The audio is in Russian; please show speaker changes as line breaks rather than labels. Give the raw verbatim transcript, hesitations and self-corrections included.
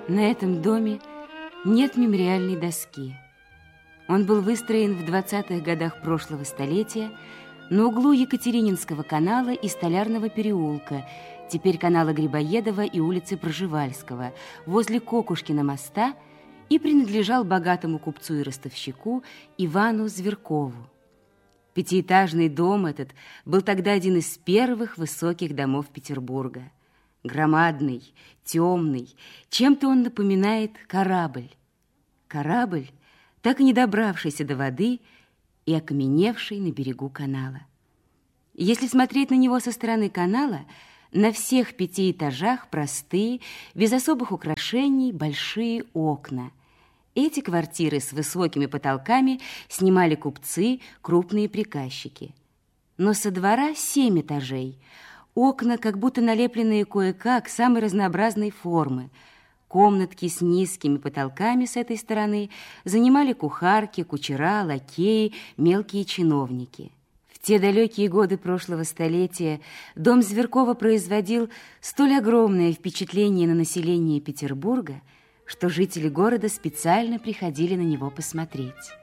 На этом доме нет мемориальной доски. Он был выстроен в двадцатых годах прошлого столетия на углу Екатерининского канала и Столярного переулка, теперь канала Грибоедова и улицы Пржевальского, возле Кокушкина моста, и принадлежал богатому купцу и ростовщику Ивану Зверкову. Пятиэтажный дом этот был тогда один из первых высоких домов Петербурга. Громадный, темный, чем-то он напоминает корабль. Корабль, так и не добравшийся до воды и окаменевший на берегу канала. Если смотреть на него со стороны канала, на всех пяти этажах простые, без особых украшений, большие окна. Эти квартиры с высокими потолками снимали купцы, крупные приказчики. Но со двора семь этажей. Окна, как будто налепленные кое-как, самой разнообразной формы. Комнатки с низкими потолками с этой стороны занимали кухарки, кучера, лакеи, мелкие чиновники. В те далекие годы прошлого столетия дом Зверкова производил столь огромное впечатление на население Петербурга, что жители города специально приходили на него посмотреть.